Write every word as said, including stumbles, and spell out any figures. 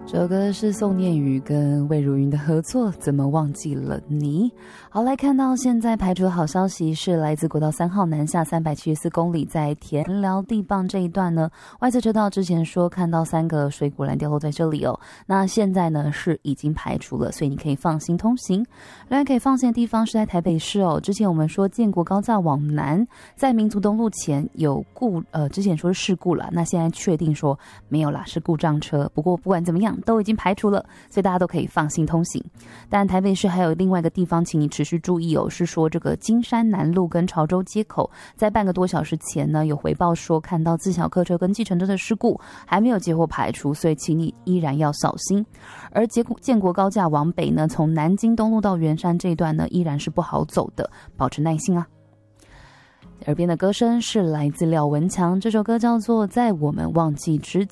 这首歌是宋念宇跟魏如云的合作，怎么忘记了你。好，来看到现在排除的好消息是来自国道三号南下三百七十四公里，在田寮地磅这一段呢，外侧车道之前说看到三个水果篮掉落在这里哦，那现在呢是已经排除了，所以你可以放心通行。另外可以放心的地方是在台北市哦，之前我们说建国高架往南，在民族东路前有故呃之前说是事故啦，那现在确定说没有啦，是故障车。不过不管怎么样都已经排除了，所以大家都可以放心通行。但台北市还有另外一个地方请你持续注意哦，是说这个金山南路跟潮州街口在半个多小时前呢有回报说看到自小客车跟计程车的事故，还没有结果排除，所以请你依然要小心。而建国高架往北呢，从南京东路到圆山这一段呢依然是不好走的，保持耐心啊。耳边的歌声是来自廖文强，这首歌叫做《在我们忘记之前》。